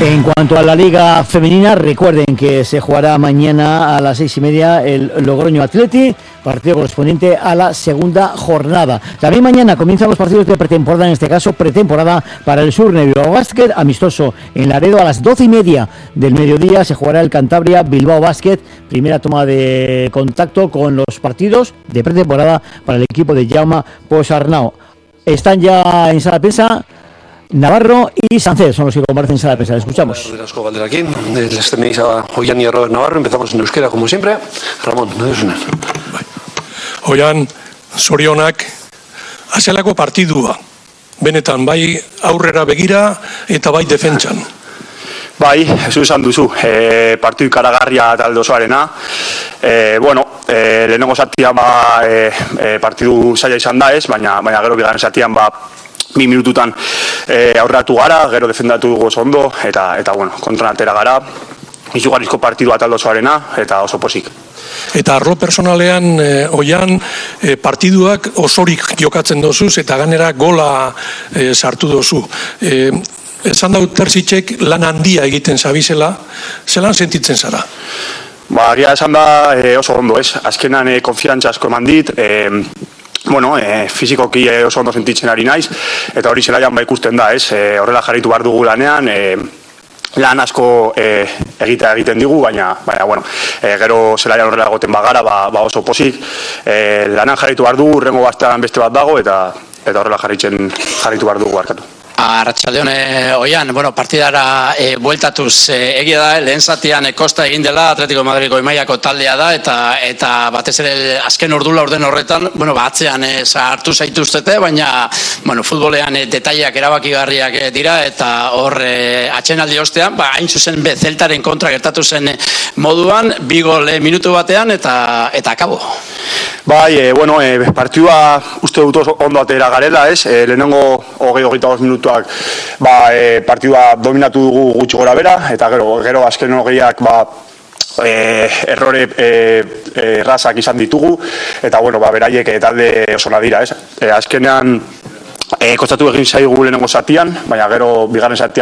En cuanto a la Liga Femenina, recuerden que se jugará mañana a las 6:30 el Logroño Athletic, partido correspondiente a la segunda jornada. También mañana comienzan los partidos de pretemporada, en este caso pretemporada para el Surne Bilbao Basket, amistoso en Laredo a las 12:30 del mediodía. Se jugará el Cantabria Bilbao Basket, primera toma de contacto con los partidos de pretemporada para el equipo de Jaume Posarnau. Están ya en sala de prensa Navarro y Sánchez, son los que comparecen en sala de prensa. Escuchamos. Aquí, les tenéis a Ollán y a Robert Navarro. Empezamos en euskera, como siempre. Ramón, no es una. Ollán, zorionak, azelako partidua. Benetan, bai aurrera begira eta bai defentsan. Bai, ez esan duzu, partidu ikaragarria talde osoarena. Lehenengo zatian partidu zaila izan da ez, baina gero bigarren zatian 2 minututan aurreratu gara, gero defendatu dugu oso ondo, eta kontran atera gara. Izugarrizko partidua talde osoarena, eta oso posik. Eta arlo personalean, Ollán, partiduak osorik jokatzen dozuz, eta ganera gola sartu dozu. Esan daut Terzitzek lan handia egiten zabizela, zelan sentitzen zara? Agia esan da oso ondo ez, azkenan konfiantza asko eman dit, fizikoki oso ondo sentitzen ari naiz, eta hori zelaian ikusten da ez, horrela jarritu behar dugu lanean, lan asko egiten digu, baina gero zelaian horrela egoten bagara, oso posik, lanan jarritu behar dugu, urrengo bastean beste bat dago, eta horrela jarritu behar dugu barkatu. Arratsaldeon, Ollán, partidara bueltatuz egia da, lehen zatian kosta egin dela, Atletico Madridko mailako taldea da, eta batez ere azken orden horretan, atzean sartu zaituztete, baina futbolean detaileak erabakigarriak dira, eta hor atxenaldi ostean, hain zuzen Zeltaren kontra gertatu zen moduan, 2 gol minutu batean, eta akabo. Bai, partidua uste dut ondo atera garela, ez? Lehenengo 20-25 minutuak partidua dominatu dugu gutxi gora bera, eta gero azken 20ak errore errazak izan ditugu, eta beraiek talde osona dira, ez? Azkenean kostatu egin zaigu lehenengo zatian, baina gero bigarren zatian